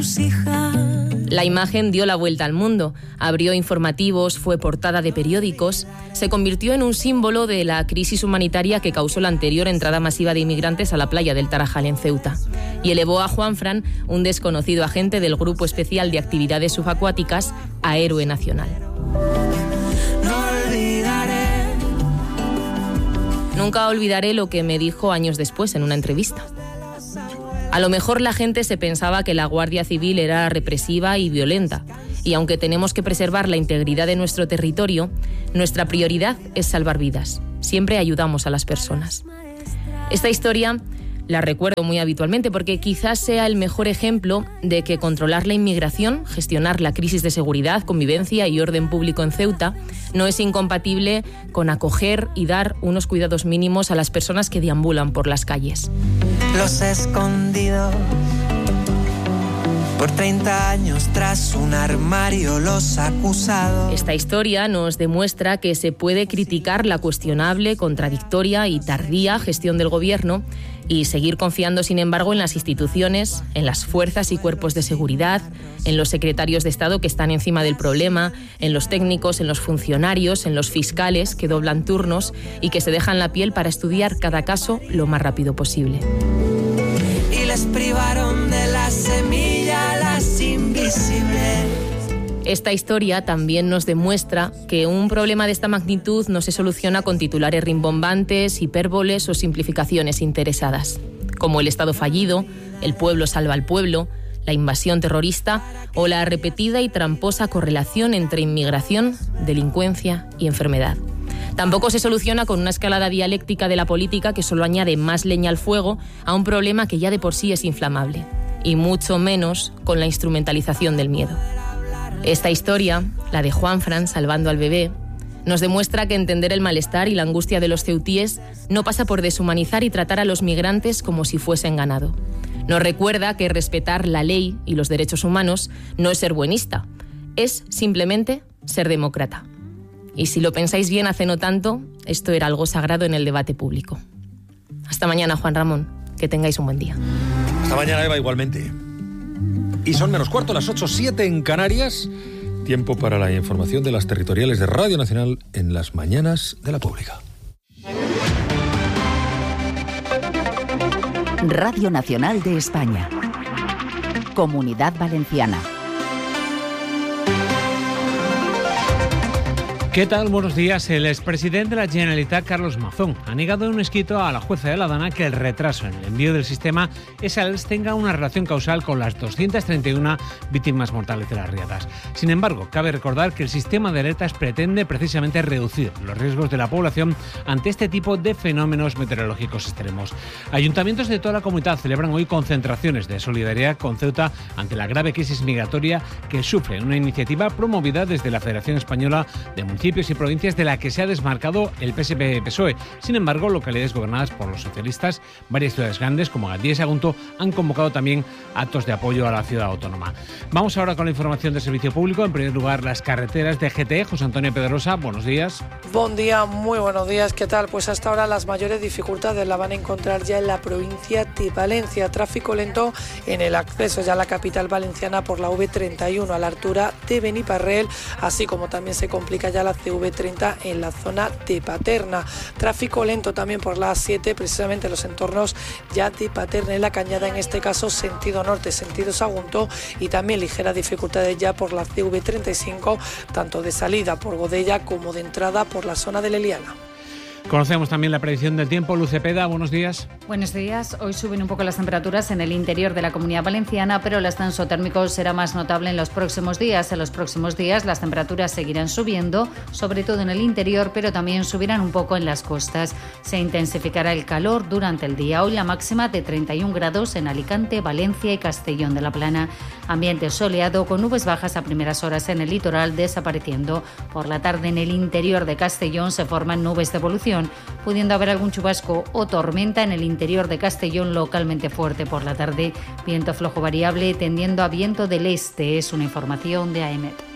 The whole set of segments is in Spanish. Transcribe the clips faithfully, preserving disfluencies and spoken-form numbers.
La imagen dio la vuelta al mundo, abrió informativos, fue portada de periódicos, se convirtió en un símbolo de la crisis humanitaria que causó la anterior entrada masiva de inmigrantes a la playa del Tarajal en Ceuta, y elevó a Juanfran, un desconocido agente del Grupo Especial de Actividades Subacuáticas, a héroe nacional. Nunca olvidaré lo que me dijo años después en una entrevista. A lo mejor la gente se pensaba que la Guardia Civil era represiva y violenta, y aunque tenemos que preservar la integridad de nuestro territorio, nuestra prioridad es salvar vidas. Siempre ayudamos a las personas. Esta historia la recuerdo muy habitualmente porque quizás sea el mejor ejemplo de que controlar la inmigración, gestionar la crisis de seguridad, convivencia y orden público en Ceuta no es incompatible con acoger y dar unos cuidados mínimos a las personas que deambulan por las calles. Los escondidos por treinta años tras un armario, los acusados. Esta historia nos demuestra que se puede criticar la cuestionable, contradictoria y tardía gestión del gobierno y seguir confiando, sin embargo, en las instituciones, en las fuerzas y cuerpos de seguridad, en los secretarios de Estado que están encima del problema, en los técnicos, en los funcionarios, en los fiscales que doblan turnos y que se dejan la piel para estudiar cada caso lo más rápido posible. Y les privaron de la semilla, las invisibles. Esta historia también nos demuestra que un problema de esta magnitud no se soluciona con titulares rimbombantes, hipérboles o simplificaciones interesadas, como el Estado fallido, el pueblo salva al pueblo, la invasión terrorista o la repetida y tramposa correlación entre inmigración, delincuencia y enfermedad. Tampoco se soluciona con una escalada dialéctica de la política que solo añade más leña al fuego a un problema que ya de por sí es inflamable, y mucho menos con la instrumentalización del miedo. Esta historia, la de Juanfran salvando al bebé, nos demuestra que entender el malestar y la angustia de los ceutíes no pasa por deshumanizar y tratar a los migrantes como si fuesen ganado. Nos recuerda que respetar la ley y los derechos humanos no es ser buenista, es simplemente ser demócrata. Y si lo pensáis bien, hace no tanto, esto era algo sagrado en el debate público. Hasta mañana, Juan Ramón. Que tengáis un buen día. Hasta mañana, Eva, igualmente. Y son menos cuarto, las ocho siete en Canarias. Tiempo para la información de las territoriales de Radio Nacional en las mañanas de la Pública. Radio Nacional de España. Comunidad Valenciana. ¿Qué tal? Buenos días. El expresidente de la Generalitat, Carlos Mazón, ha negado en un escrito a la jueza de la Dana que el retraso en el envío del sistema S A L S tenga una relación causal con las doscientas treinta y una víctimas mortales de las riadas. Sin embargo, cabe recordar que el sistema de alertas pretende precisamente reducir los riesgos de la población ante este tipo de fenómenos meteorológicos extremos. Ayuntamientos de toda la comunidad celebran hoy concentraciones de solidaridad con Ceuta ante la grave crisis migratoria que sufre, una iniciativa promovida desde la Federación Española de Municipios municipios y provincias de la que se ha desmarcado el P S P P S O E. Sin embargo, localidades gobernadas por los socialistas, varias ciudades grandes como Gandía y Sagunto han convocado también actos de apoyo a la ciudad autónoma. Vamos ahora con la información del servicio público. En primer lugar, las carreteras de G T E. José Antonio Pedrosa, buenos días. Buen día, muy buenos días. ¿Qué tal? Pues hasta ahora las mayores dificultades las van a encontrar ya en la provincia de Valencia. Tráfico lento en el acceso ya a la capital valenciana por la V treinta y uno a la altura de Beniparrell, así como también se complica ya la C V treinta en la zona de Paterna. Tráfico lento también por la A siete, precisamente en los entornos ya de Paterna y La Cañada, en este caso sentido norte, sentido Sagunto, y también ligeras dificultades ya por la C V treinta y cinco, tanto de salida por Godella como de entrada por la zona de Leliana. Conocemos también la predicción del tiempo. Luz Cepeda, buenos días. Buenos días. Hoy suben un poco las temperaturas en el interior de la Comunidad Valenciana, pero el ascenso térmico será más notable en los próximos días. En los próximos días las temperaturas seguirán subiendo, sobre todo en el interior, pero también subirán un poco en las costas. Se intensificará el calor durante el día. Hoy la máxima de treinta y un grados en Alicante, Valencia y Castellón de la Plana. Ambiente soleado con nubes bajas a primeras horas en el litoral desapareciendo. Por la tarde en el interior de Castellón se forman nubes de evolución, pudiendo haber algún chubasco o tormenta en el interior de Castellón localmente fuerte por la tarde. Viento flojo variable tendiendo a viento del este. Es una información de A E M E T.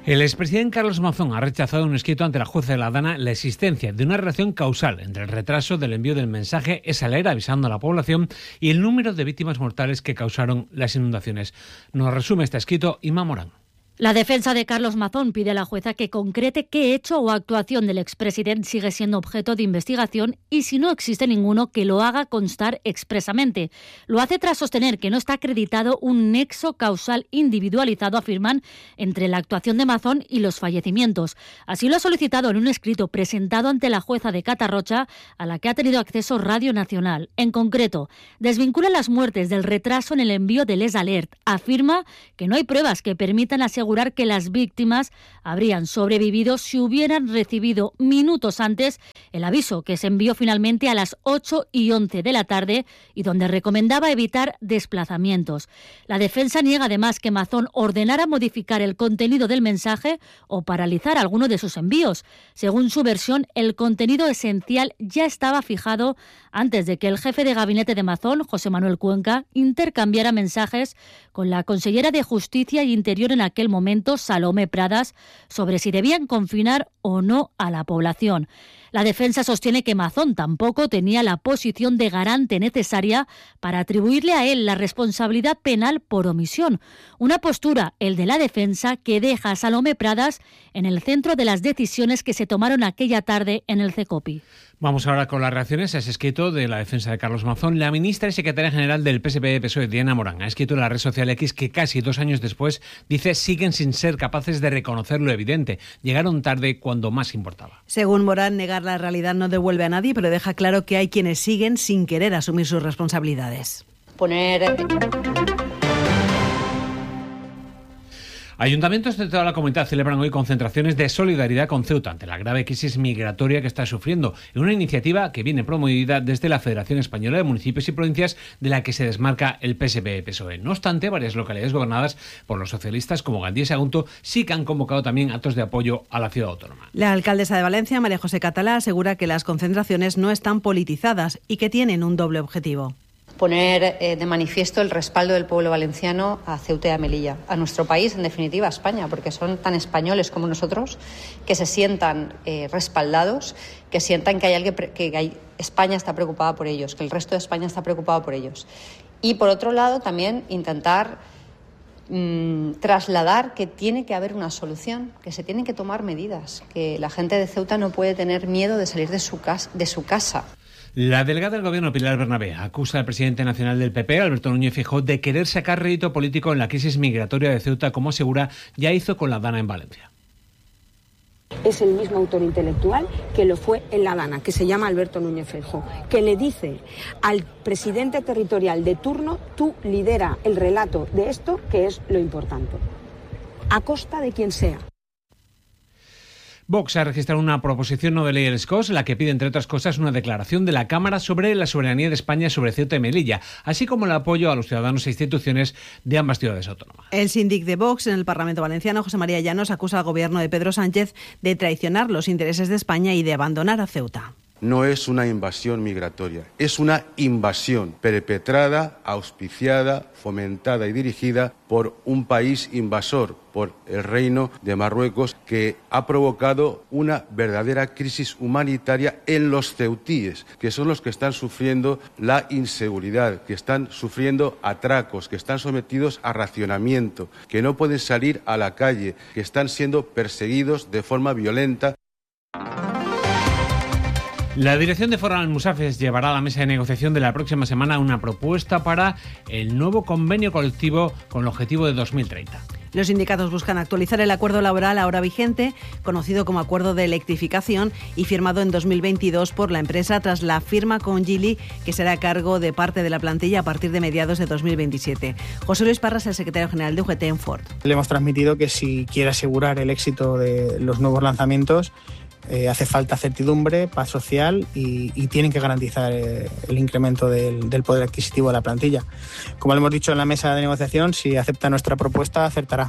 El expresidente Carlos Mazón ha rechazado un escrito ante la jueza de la Dana la existencia de una relación causal entre el retraso del envío del mensaje S A L E R avisando a la población y el número de víctimas mortales que causaron las inundaciones. Nos resume este escrito Inma Morán. La defensa de Carlos Mazón pide a la jueza que concrete qué hecho o actuación del expresidente sigue siendo objeto de investigación y, si no existe ninguno, que lo haga constar expresamente. Lo hace tras sostener que no está acreditado un nexo causal individualizado, afirman, entre la actuación de Mazón y los fallecimientos. Así lo ha solicitado en un escrito presentado ante la jueza de Catarrocha, a la que ha tenido acceso Radio Nacional. En concreto, desvincula las muertes del retraso en el envío del S A L E R T. Afirma que no hay pruebas que permitan asegurar que las víctimas habrían sobrevivido si hubieran recibido minutos antes el aviso que se envió finalmente a las ocho y once de la tarde y donde recomendaba evitar desplazamientos. La defensa niega además que Mazón ordenara modificar el contenido del mensaje o paralizar alguno de sus envíos. Según su versión, el contenido esencial ya estaba fijado antes de que el jefe de gabinete de Mazón, José Manuel Cuenca, intercambiara mensajes con la consellera de Justicia y Interior en aquel momento, Salomé Pradas, sobre si debían confinar o no a la población. La defensa sostiene que Mazón tampoco tenía la posición de garante necesaria para atribuirle a él la responsabilidad penal por omisión. Una postura, el de la defensa, que deja a Salomé Pradas en el centro de las decisiones que se tomaron aquella tarde en el CECOPI. Vamos ahora con las reacciones a ese escrito de la defensa de Carlos Mazón. La ministra y secretaria general del P S P P S O E, Diana Morán, ha escrito en la red social X que casi dos años después, dice, siguen sin ser capaces de reconocer lo evidente. Llegaron tarde cuando más importaba. Según Morán, negar la realidad no devuelve a nadie, pero deja claro que hay quienes siguen sin querer asumir sus responsabilidades. Poner... Ayuntamientos de toda la comunidad celebran hoy concentraciones de solidaridad con Ceuta ante la grave crisis migratoria que está sufriendo, en una iniciativa que viene promovida desde la Federación Española de Municipios y Provincias, de la que se desmarca el P S P P S O E. No obstante, varias localidades gobernadas por los socialistas, como Gandía y Sagunto, sí que han convocado también actos de apoyo a la ciudad autónoma. La alcaldesa de Valencia, María José Catalá, asegura que las concentraciones no están politizadas y que tienen un doble objetivo. Poner eh, de manifiesto el respaldo del pueblo valenciano a Ceuta y a Melilla, a nuestro país, en definitiva a España, porque son tan españoles como nosotros, que se sientan eh, respaldados, que sientan que hay alguien, que hay, España está preocupada por ellos, que el resto de España está preocupado por ellos. Y por otro lado, también intentar mmm, trasladar que tiene que haber una solución, que se tienen que tomar medidas, que la gente de Ceuta no puede tener miedo de salir de su casa. De su casa. La delegada del Gobierno, Pilar Bernabé, acusa al presidente nacional del P P, Alberto Núñez Feijóo, de querer sacar rédito político en la crisis migratoria de Ceuta, como asegura ya hizo con la Dana en Valencia. Es el mismo autor intelectual que lo fue en la Dana, que se llama Alberto Núñez Feijóo, que le dice al presidente territorial de turno: tú lidera el relato de esto, que es lo importante, a costa de quien sea. Vox ha registrado una proposición no de ley en les Corts, la que pide, entre otras cosas, una declaración de la Cámara sobre la soberanía de España sobre Ceuta y Melilla, así como el apoyo a los ciudadanos e instituciones de ambas ciudades autónomas. El síndic de Vox en el Parlamento Valenciano, José María Llanos, acusa al gobierno de Pedro Sánchez de traicionar los intereses de España y de abandonar a Ceuta. No es una invasión migratoria, es una invasión perpetrada, auspiciada, fomentada y dirigida por un país invasor, por el Reino de Marruecos, que ha provocado una verdadera crisis humanitaria en los ceutíes, que son los que están sufriendo la inseguridad, que están sufriendo atracos, que están sometidos a racionamiento, que no pueden salir a la calle, que están siendo perseguidos de forma violenta. La dirección de Foro Almusafes llevará a la mesa de negociación de la próxima semana una propuesta para el nuevo convenio colectivo con el objetivo de dos mil treinta. Los sindicatos buscan actualizar el acuerdo laboral ahora vigente, conocido como Acuerdo de Electrificación, y firmado en dos mil veintidós por la empresa tras la firma con Geely, que será a cargo de parte de la plantilla a partir de mediados de dos mil veintisiete. José Luis Parras, el secretario general de U G T en Ford. Le hemos transmitido que si quiere asegurar el éxito de los nuevos lanzamientos, Eh, hace falta certidumbre, paz social y, y tienen que garantizar eh, el incremento del, del poder adquisitivo de la plantilla. Como le hemos dicho en la mesa de negociación, si acepta nuestra propuesta, acertará.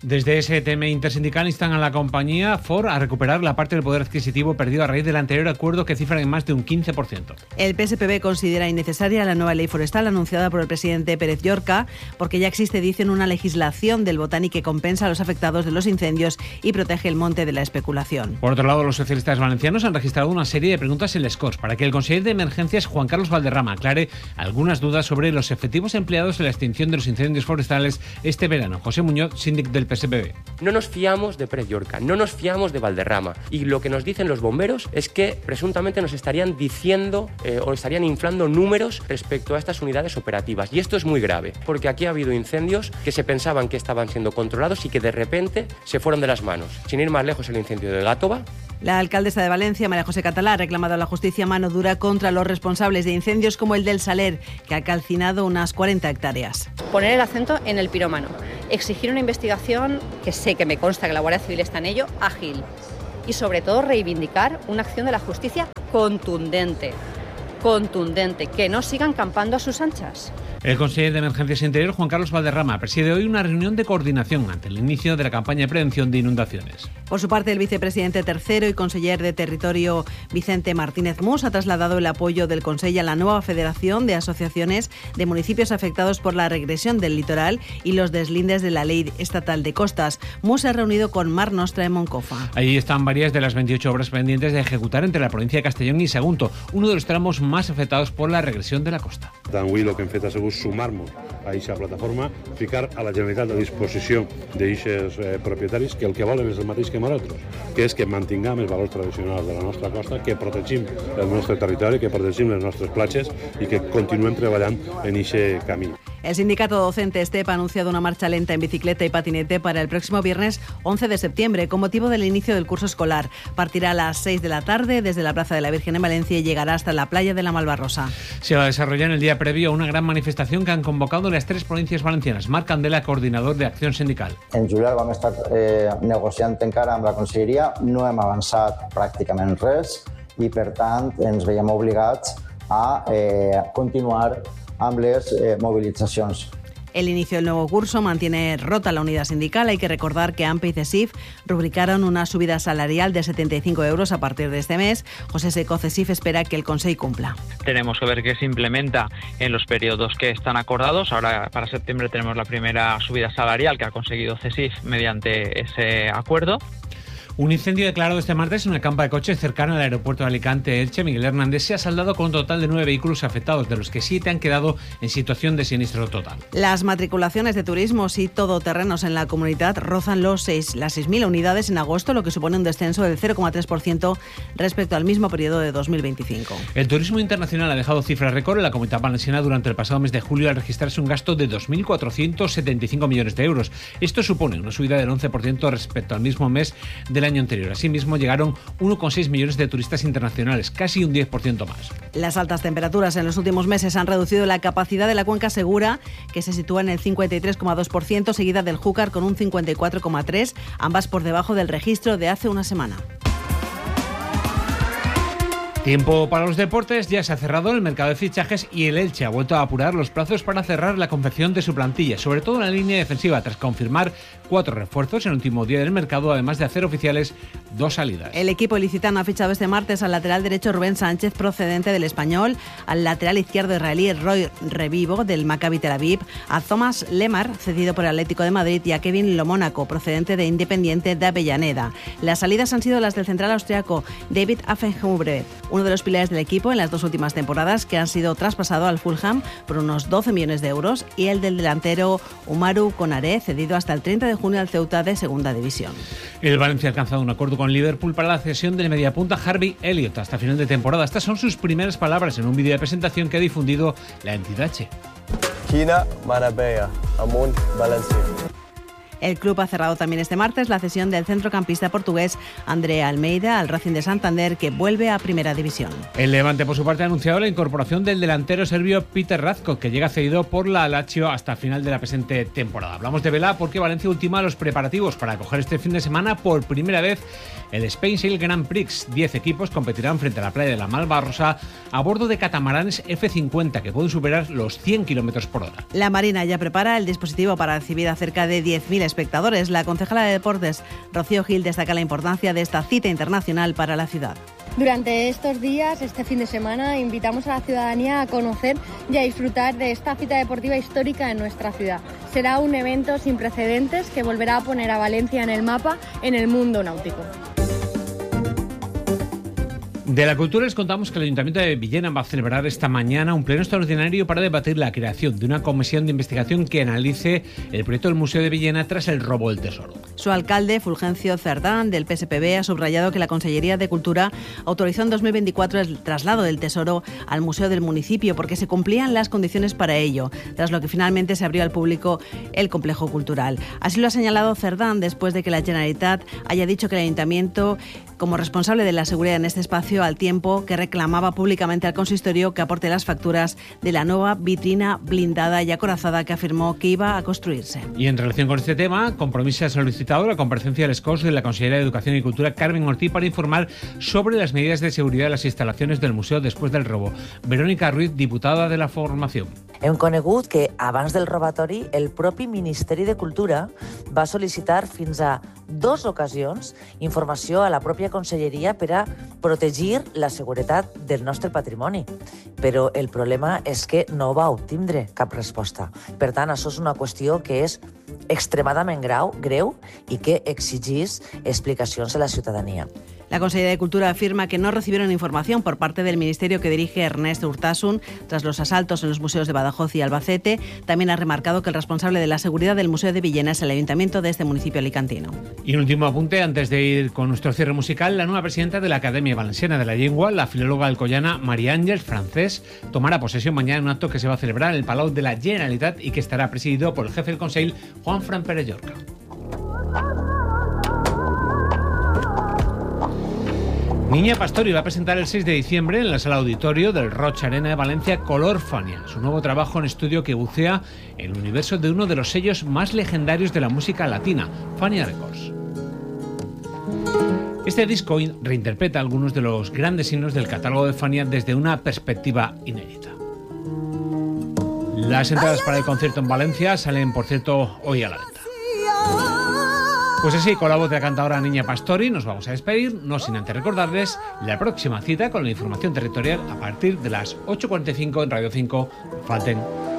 Desde ese T M intersindical instan a la compañía Ford a recuperar la parte del poder adquisitivo perdido a raíz del anterior acuerdo que cifra en más de un quince por ciento. El P S P B considera innecesaria la nueva ley forestal anunciada por el presidente Pérez Llorca porque ya existe, dicen, una legislación del Botani que compensa a los afectados de los incendios y protege el monte de la especulación. Por otro lado, los socialistas valencianos han registrado una serie de preguntas en les Corts para que el consejero de Emergencias, Juan Carlos Valderrama, aclare algunas dudas sobre los efectivos empleados en la extinción de los incendios forestales este verano. José Muñoz, síndic del P S P B. No nos fiamos de Pérez Llorca, no nos fiamos de Valderrama. Y lo que nos dicen los bomberos es que presuntamente nos estarían diciendo eh, o estarían inflando números respecto a estas unidades operativas. Y esto es muy grave, porque aquí ha habido incendios que se pensaban que estaban siendo controlados y que de repente se fueron de las manos. Sin ir más lejos, el incendio de Gátova. La alcaldesa de Valencia, María José Catalá, ha reclamado a la justicia mano dura contra los responsables de incendios como el del Saler, que ha calcinado unas cuarenta hectáreas. Poner el acento en el pirómano, exigir una investigación, que sé que me consta que la Guardia Civil está en ello, ágil. Y sobre todo reivindicar una acción de la justicia contundente, contundente, que no sigan campando a sus anchas. El consejero de Emergencias Interior, Juan Carlos Valderrama, preside hoy una reunión de coordinación ante el inicio de la campaña de prevención de inundaciones. Por su parte, el vicepresidente tercero y conseller de Territorio, Vicente Martínez Mus, ha trasladado el apoyo del Consell a la nueva Federación de Asociaciones de Municipios afectados por la regresión del litoral y los deslindes de la Ley Estatal de Costas. Mus se ha reunido con Mar Nostra en Moncofa. Allí están varias de las veintiocho obras pendientes de ejecutar entre la provincia de Castellón y Sagunto, uno de los tramos más afectados por la regresión de la costa. Avui el que hem fet ha sigut sumar-nos a aquesta plataforma, ficar a la Generalitat a disposició d'aixes eh, propietaris que el que volen és el mateix que nosaltres, que és que mantingam els valors tradicionals de la nostra costa, que protegim el nostre territori, que protegim les nostres platges i que continuem treballant en aquest camí. El sindicato docente STEP ha anunciado una marcha lenta en bicicleta y patinete para el próximo viernes once de septiembre con motivo del inicio del curso escolar. Partirá a las seis de la tarde desde la Plaza de la Virgen en Valencia y llegará hasta la playa de la Malvarrosa. Se va a desarrollar en el día previo a una gran manifestación que han convocado las tres provincias valencianas. Marc Candela, coordinador de Acción Sindical. En juliol vam estar eh, negociant encara amb la Conselleria, no hem avançat pràcticament res i per tant ens veiem obligats a eh, continuar amb les eh, movilizacions. El inicio del nuevo curso mantiene rota la unidad sindical. Hay que recordar que AMPE y CESIF rubricaron una subida salarial de setenta y cinco euros a partir de este mes. José Seco, CESIF espera que el Consejo cumpla. Tenemos que ver qué se implementa en los periodos que están acordados. Ahora para septiembre tenemos la primera subida salarial que ha conseguido CESIF mediante ese acuerdo. Un incendio declarado este martes en una campa de coches cercana al aeropuerto de Alicante-Elche, Miguel Hernández, se ha saldado con un total de nueve vehículos afectados, de los que siete han quedado en situación de siniestro total. Las matriculaciones de turismos y todoterrenos en la comunidad rozan los seis, las seis mil unidades en agosto, lo que supone un descenso del cero coma tres por ciento respecto al mismo periodo de dos mil veinticinco. El turismo internacional ha dejado cifras récord en la Comunidad Valenciana durante el pasado mes de julio al registrarse un gasto de dos mil cuatrocientos setenta y cinco millones de euros. Esto supone una subida del once por ciento respecto al mismo mes del año anterior. Asimismo, llegaron uno coma seis millones de turistas internacionales, casi un diez por ciento más. Las altas temperaturas en los últimos meses han reducido la capacidad de la cuenca Segura, que se sitúa en el cincuenta y tres coma dos por ciento, seguida del Júcar con un cincuenta y cuatro coma tres por ciento, ambas por debajo del registro de hace una semana. Tiempo para los deportes, ya se ha cerrado el mercado de fichajes y el Elche ha vuelto a apurar los plazos para cerrar la confección de su plantilla, sobre todo en la línea defensiva, tras confirmar cuatro refuerzos en el último día del mercado, además de hacer oficiales dos salidas. El equipo ilicitano ha fichado este martes al lateral derecho Rubén Sánchez, procedente del Español, al lateral izquierdo israelí Roy Revivo, del Maccabi Tel Aviv, a Thomas Lemar, cedido por el Atlético de Madrid, y a Kevin Lomónaco, procedente de Independiente de Avellaneda. Las salidas han sido las del central austriaco David Affenhuber, uno de los pilares del equipo en las dos últimas temporadas, que han sido traspasado al Fulham por unos doce millones de euros, y el del delantero Umaru Konaré, cedido hasta el treinta de junio al Ceuta de Segunda División. El Valencia ha alcanzado un acuerdo con Liverpool para la cesión del mediapunta Harvey Elliott hasta final de temporada. Estas son sus primeras palabras en un vídeo de presentación que ha difundido la entidad che. China, Marbella, Amun, Valencia. El club ha cerrado también este martes la cesión del centrocampista portugués André Almeida al Racing de Santander, que vuelve a Primera División. El Levante, por su parte, ha anunciado la incorporación del delantero serbio Peter Ratko, que llega cedido por la Lazio hasta final de la presente temporada. Hablamos de vela porque Valencia ultima los preparativos para acoger este fin de semana por primera vez el Spain Sail Grand Prix. Diez equipos competirán frente a la playa de la Malvarrosa a bordo de catamaranes F cincuenta que pueden superar los cien kilómetros por hora. La Marina ya prepara el dispositivo para recibir a cerca de diez mil espectadores. La concejala de Deportes, Rocío Gil, destaca la importancia de esta cita internacional para la ciudad. Durante estos días, este fin de semana, invitamos a la ciudadanía a conocer y a disfrutar de esta cita deportiva histórica en nuestra ciudad. Será un evento sin precedentes que volverá a poner a Valencia en el mapa en el mundo náutico. De la cultura les contamos que el Ayuntamiento de Villena va a celebrar esta mañana un pleno extraordinario para debatir la creación de una comisión de investigación que analice el proyecto del Museo de Villena tras el robo del tesoro. Su alcalde, Fulgencio Cerdán, del P S P B, ha subrayado que la Consellería de Cultura autorizó en dos mil veinticuatro el traslado del tesoro al museo del municipio porque se cumplían las condiciones para ello, tras lo que finalmente se abrió al público el complejo cultural. Así lo ha señalado Cerdán después de que la Generalitat haya dicho que el Ayuntamiento, como responsable de la seguridad en este espacio, al tiempo que reclamaba públicamente al consistorio que aporte las facturas de la nueva vitrina blindada y acorazada que afirmó que iba a construirse. Y en relación con este tema, Compromís ha solicitado la comparecencia del S C O S de la Consellería de Educación y Cultura, Carmen Ortiz, para informar sobre las medidas de seguridad de las instalaciones del museu después del robo. Verónica Ruiz, diputada de la Formació. Hem conegut que abans del robatori el propi Ministeri de Cultura va sol·licitar fins a dos ocasions informació a la pròpia Conselleria per a protegir la seguretat del nostre patrimoni. Però el problema és que no va obtindre cap resposta. Per tant, això és una qüestió que és extremadament grau, greu i que exigís explicacions a la ciutadania. La Consellería de Cultura afirma que no recibieron información por parte del ministerio que dirige Ernest Urtasun tras los asaltos en los museos de Badajoz y Albacete. También ha remarcado que el responsable de la seguridad del Museo de Villena es el ayuntamiento de este municipio alicantino. Y un último apunte antes de ir con nuestro cierre musical. La nueva presidenta de la Academia Valenciana de la Llengua, la filóloga alcoyana María Àngels Francés, tomará posesión mañana en un acto que se va a celebrar en el Palau de la Generalitat y que estará presidido por el jefe del Consell, Juan Fran Pérez Llorca. Niña Pastori va a presentar el seis de diciembre en la sala auditorio del Roig Arena de Valencia Color Fania, su nuevo trabajo en estudio que bucea el universo de uno de los sellos más legendarios de la música latina, Fania Records. Este disco reinterpreta algunos de los grandes himnos del catálogo de Fania desde una perspectiva inédita. Las entradas para el concierto en Valencia salen, por cierto, hoy a la venta. Pues así, con la voz de la cantadora Niña Pastori, nos vamos a despedir, no sin antes recordarles la próxima cita con la información territorial a partir de las ocho cuarenta y cinco en Radio cinco. Falten